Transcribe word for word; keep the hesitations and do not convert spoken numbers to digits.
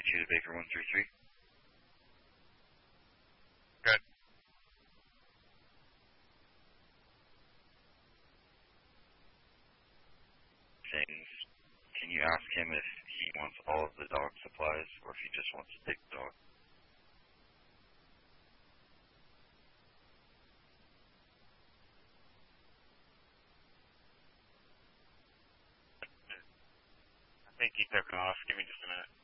you to Baker one three three. Good. Things. Can you ask him if he wants all of the dog supplies or if he just wants to take the dog? I think he took off. Give me just a minute.